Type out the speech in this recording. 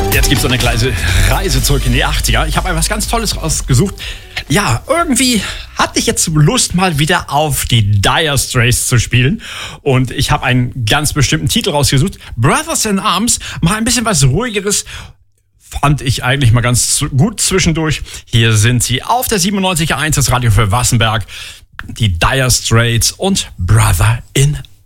Jetzt gibt es eine kleine Reise zurück in die 80er. Ich habe etwas ganz Tolles rausgesucht. Ja, irgendwie hatte ich jetzt Lust, mal wieder auf die Dire Straits zu spielen. Und ich habe einen ganz bestimmten Titel rausgesucht. Brothers in Arms, mal ein bisschen was Ruhigeres. Fand ich eigentlich mal ganz gut zwischendurch. Hier sind sie auf der 97.1, das Radio für Wassenberg. Die Dire Straits und Brother in